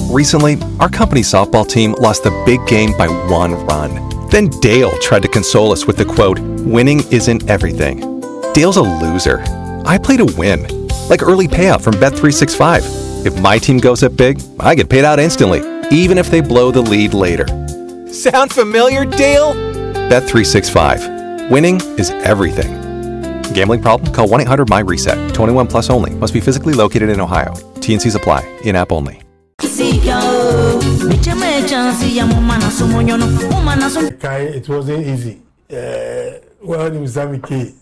Recently, our company softball team lost the big game by 1 run. Then Dale tried to console us with the quote, "Winning isn't everything." Dale's a loser. I play to win. Like early payout from Bet365. If my team goes up big, I get paid out instantly, even if they blow the lead later. Sound familiar, Dale? Bet365. Winning is everything. Gambling problem? Call 1-800-MY-RESET. 21 plus only. Must be physically located in Ohio. T&Cs apply. In-app only. It wasn't easy. Well, in Zamiki,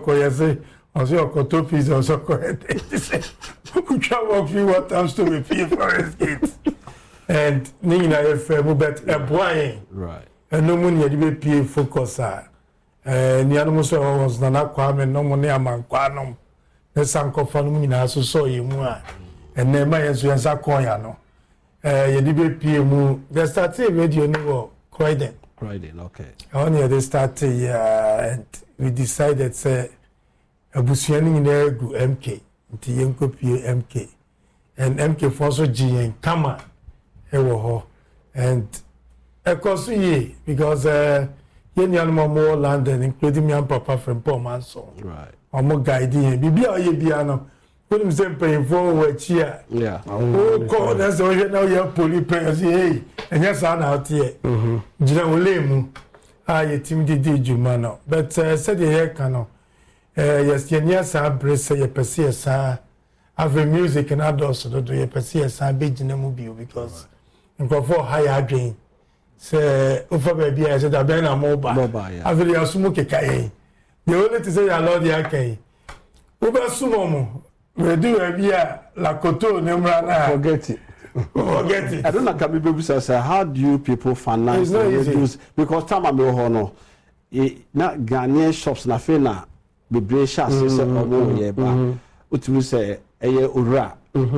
I say, Ocotopis also correct. We can walk through what times to repeat forest gates. And Nina FM, but a boy, right? And no money had be focus. And the animals was Nana Kwame, no money among Quanum. The Sanko Fanumina, so saw you more. And then my answer is a coyano. You PM, they started radio no Croydon. Croydon, okay. Only they started, and we decided, say, abusuani nyina gu MK nti yenko pie MK and MK for so G and Kama ewo ho and ekoso ye because yen yan more London including me and papa from Paul Manson right omo guide yen bibia oye bia no when say pay for we chia yeah oh call that's so now you police pay say hey enya sa na out here jina olemu aye team di juma no but said the here can yes, yes, I brace a persia. Have music and adults to do a persia big in the movie because in for higher drain. Say, over baby, I said, I've been a mobile. I really assume the only to say I love the Ake. Over Sumomo, we do a via La Coto, Nemrana. Forget it. Forget it. I don't know, can be say, how do you people finance the because time I'm no not Ghanaian shops na fena. The Brescia system of Yeba, which will say a ura,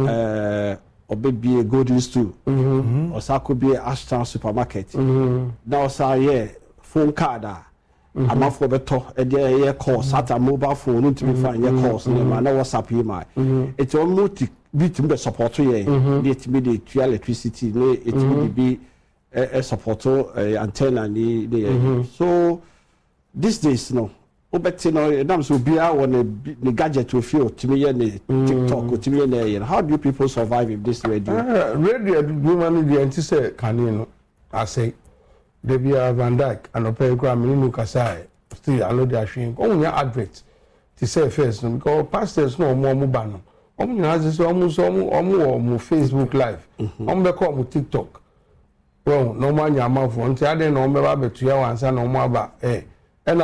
or baby a golden stool, or so could be Ashton supermarket. Now, sir, phone card. I'm off for the top, a year course, at a mobile phone to be fine your course, and I know what's up here. It's almost beating the support to it be the electricity, it will be a support antenna. So, these days, no. But you know, so be on the gadget to feel to me and TikTok to me and how do people survive if this radio? Radio woman the anti can you I say they be a Van Dyke and a program in Kasai. Still I know they are showing only adverts to say first because pastors no more mobile. Has almost Facebook Live. Become TikTok. Well, no man your mouth one I didn't know about 2 hours and no more about and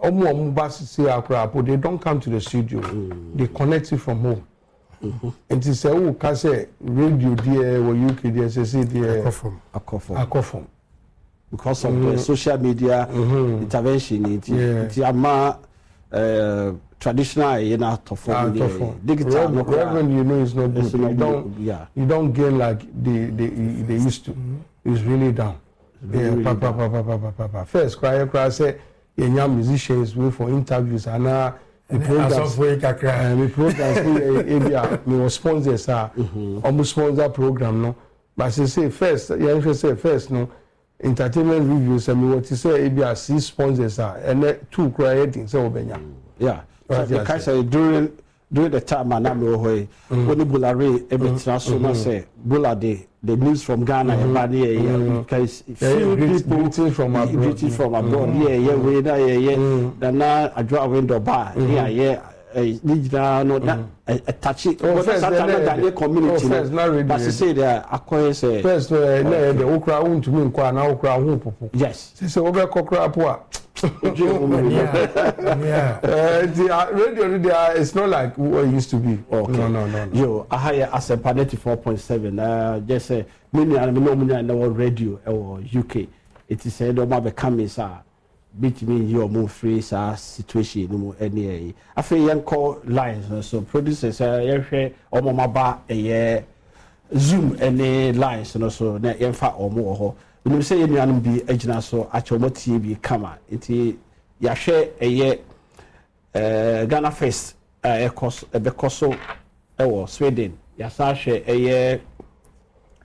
they don't come to the studio. They connect it from home. And they say, oh, can say radio there or UK there, say there. Akofom. Because of the social media intervention, it's traditional, you know, digital. Revenue, you know, is not good. You don't gain like they used to. It's really down. First, cry say. Young musicians wait for interviews and the programs we sponsors are almost sponsor program no but say first no entertainment reviews and what to say ABS sponsors are and 2 creating so yeah so say during the time and I'm away when Bulare every say Bulade the news from Ghana because people from abroad now I draw window bar touch it community but to say that acquire say first the okra won to me kwa na okra ho popo yes say we kokra po the radio it's not like what it used to be. Okay. No. Yo, I hire as a 94.7. Just say many radio or UK. It is said about becoming sir. Beat me your move free situation no more any. I feel young call lines so producers or mama bar a Zoom any lines and also na emfa or more. When you say anyone be agent so actual TV camera it ya share a year Ghana Fest because so Sweden ya share a year